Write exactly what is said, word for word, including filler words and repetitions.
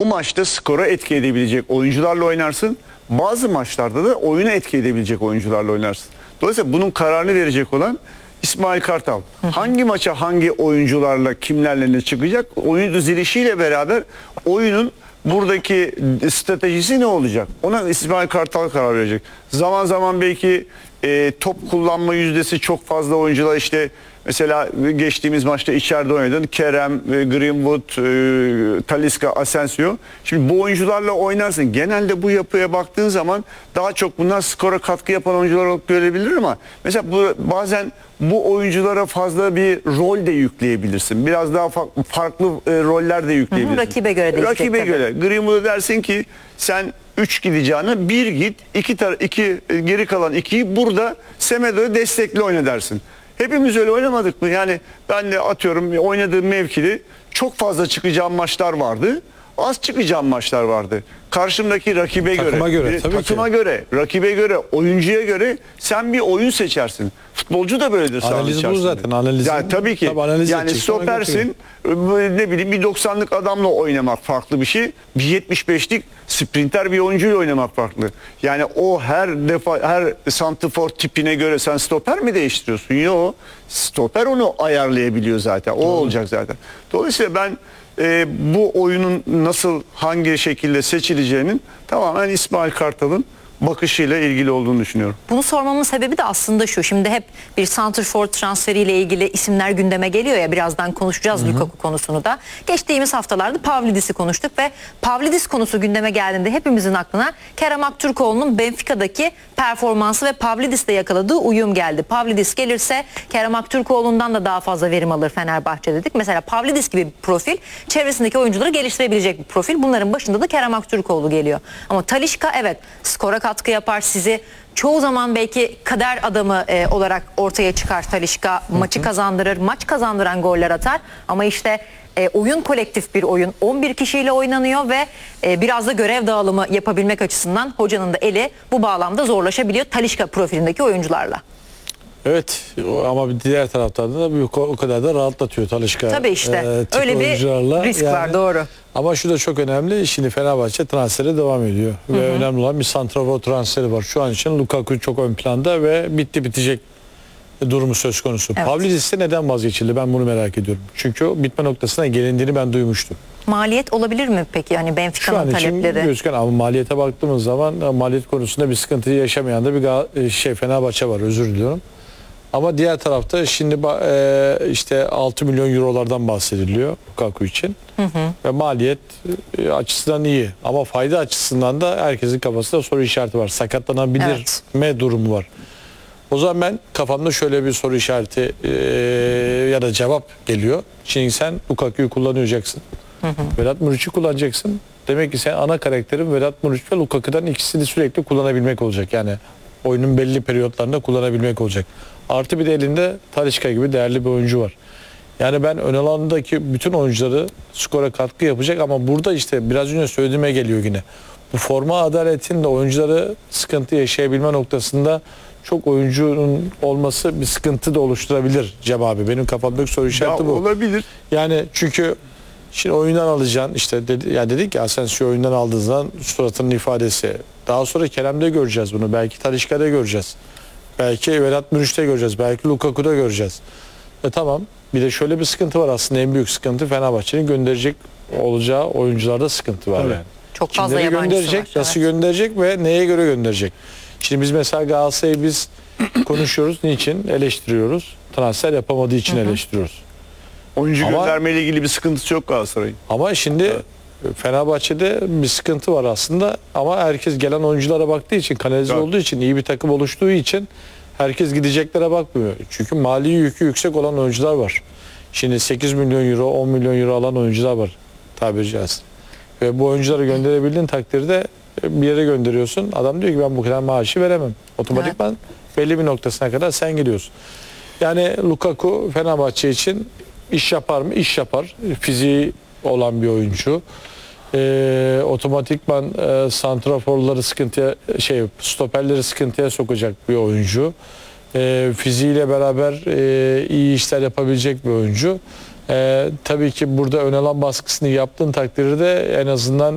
maçta skora etki edebilecek oyuncularla oynarsın. Bazı maçlarda da oyuna etki edebilecek oyuncularla oynarsın. Dolayısıyla bunun kararını verecek olan İsmail Kartal. Hangi maça hangi oyuncularla kimlerle ne çıkacak? Oyun dizilişiyle beraber oyunun buradaki stratejisi ne olacak? Ona İsmail Kartal karar verecek. Zaman zaman belki e, top kullanma yüzdesi çok fazla oyuncular, işte mesela geçtiğimiz maçta içeride oynadın. Kerem, e, Greenwood, e, Talisca, Asensio. Şimdi bu oyuncularla oynarsın. Genelde bu yapıya baktığın zaman daha çok bunlar skora katkı yapan oyuncular olarak görebilir ama mesela bu, bazen bu oyunculara fazla bir rol de yükleyebilirsin. Biraz daha fa- farklı e, roller de yükleyebilirsin. Hı hı, rakibe göre değişecek. Rakibe tabii. göre. Greenwood'a dersin ki sen üç gideceğine bir git, iki, tar- iki geri kalan ikiyi burada Semedo'ya destekli oyna dersin. Hepimiz öyle oynamadık mı? Yani ben de atıyorum oynadığım mevkide çok fazla çıkacağım maçlar vardı. Az çıkacağım maçlar vardı. Karşımdaki rakibe Takıma göre, göre, bir tabii takıma ki. göre, rakibe göre, oyuncuya göre sen bir oyun seçersin. Futbolcu da böyledir. sahanın Analiz bu içerisinde. zaten, analizin- Yani tabii ki. Tabii analiz yani edeceksin, ona stopersin, ne bileyim bir doksanlık adamla oynamak farklı bir şey. Bir yetmiş beşlik sprinter bir oyuncuyla oynamak farklı. Yani o her defa her santifor tipine göre sen stoper mi değiştiriyorsun? Yok. Stoper onu ayarlayabiliyor zaten. O olacak zaten. Dolayısıyla ben e, bu oyunun nasıl, hangi şekilde seçileceğinin tamamen İsmail Kartal'ın bakışıyla ilgili olduğunu düşünüyorum. Bunu sormamın sebebi de aslında şu. Şimdi hep bir santrfor transferiyle ilgili isimler gündeme geliyor ya, birazdan konuşacağız hı hı. Lukaku konusunu da. Geçtiğimiz haftalarda Pavlidis'i konuştuk ve Pavlidis konusu gündeme geldiğinde hepimizin aklına Kerem Aktürkoğlu'nun Benfica'daki performansı ve Pavlidis'le yakaladığı uyum geldi. Pavlidis gelirse Kerem Aktürkoğlu'ndan da daha fazla verim alır Fenerbahçe dedik. Mesela Pavlidis gibi bir profil çevresindeki oyuncuları geliştirebilecek bir profil. Bunların başında da Kerem Aktürkoğlu geliyor. Ama Talisca evet skora katkı yapar, sizi çoğu zaman belki kader adamı e, olarak ortaya çıkar Talisca, maçı kazandırır, maç kazandıran goller atar ama işte e, oyun kolektif bir oyun, on bir kişiyle oynanıyor ve e, biraz da görev dağılımı yapabilmek açısından hocanın da eli bu bağlamda zorlaşabiliyor Talisca profilindeki oyuncularla. Evet ama bir diğer taraftan da bir, o kadar da rahatlatıyor Talisca. Tabii işte e, öyle bir risk yani, var, doğru. Ama şu da çok önemli. Şimdi Fenerbahçe transferi devam ediyor. Hı hı. Ve önemli olan bir santrafor transferi var. Şu an için Lukaku çok ön planda ve bitti bitecek durumu söz konusu. Evet. Pavlidis'e neden vazgeçildi? Ben bunu merak ediyorum. Çünkü o bitme noktasına gelindiğini ben duymuştum. Maliyet olabilir mi peki? Hani Benfica'nın talepleri. Şu an için gözüken ama maliyete baktığımız zaman maliyet konusunda bir sıkıntı yaşamayan da bir şey Fenerbahçe var, özür diliyorum. Ama diğer tarafta şimdi e, işte altı milyon eurolardan bahsediliyor Lukaku için. Hı hı. Ve maliyet e, açısından iyi. Ama fayda açısından da herkesin kafasında soru işareti var. Sakatlanabilir evet. mi durumu var. O zaman ben kafamda şöyle bir soru işareti e, ya da cevap geliyor. Şimdi sen Lukaku'yu kullanacaksın. Hı hı. Vedat Muriç'i kullanacaksın. Demek ki sen ana karakterin Vedat Muriç ve Lukaku'dan ikisini sürekli kullanabilmek olacak. Yani oyunun belli periyotlarında kullanabilmek olacak. Artı bir de elinde Talisca gibi değerli bir oyuncu var. Yani ben ön alandaki bütün oyuncuları skora katkı yapacak ama burada işte biraz önce söylediğime geliyor yine. Bu forma adaletin de oyuncuları sıkıntı yaşayabilme noktasında çok oyuncunun olması bir sıkıntı da oluşturabilir Cem abi. Benim kafamdaki soru işareti ya bu. Olabilir. Yani çünkü şimdi oyundan alacaksın işte dedi, ya dedik ya Asensio oyundan aldığınızdan suratının ifadesi. Daha sonra Kerem'de göreceğiz bunu. Belki Talisca'da göreceğiz. Belki Vedat Muriç'te göreceğiz. Belki Lukaku'da göreceğiz. E tamam. Bir de şöyle bir sıkıntı var aslında, en büyük sıkıntı Fenerbahçe'nin gönderecek olacağı oyuncularda sıkıntı var. Evet. Yani. Çok fazla Kimleri yabancısı gönderecek, var. nasıl Evet. gönderecek ve neye göre gönderecek? Şimdi biz mesela Galatasaray'ı biz konuşuyoruz. Niçin? Eleştiriyoruz. Transfer yapamadığı için hı hı. eleştiriyoruz. Oyuncu ama, göndermeyle ilgili bir sıkıntısı yok Galatasaray'ın. Ama şimdi evet. Fenerbahçe'de bir sıkıntı var aslında ama herkes gelen oyunculara baktığı için, kanalize evet. olduğu için, iyi bir takım oluştuğu için herkes gideceklere bakmıyor. Çünkü mali yükü yüksek olan oyuncular var. Şimdi sekiz milyon euro, on milyon euro alan oyuncular var tabiri caizse. Ve bu oyuncuları gönderebildiğin takdirde bir yere gönderiyorsun. Adam diyor ki ben bu kadar maaşı veremem. Otomatikman evet. belli bir noktasına kadar sen gidiyorsun. Yani Lukaku Fenerbahçe için iş yapar mı? İş yapar. Fiziği olan bir oyuncu. Ee, otomatikman e, santraforları sıkıntıya, şey stoperleri sıkıntıya sokacak bir oyuncu. E, fiziğiyle beraber e, iyi işler yapabilecek bir oyuncu. E, tabii ki burada ön alan baskısını yaptığın takdirde en azından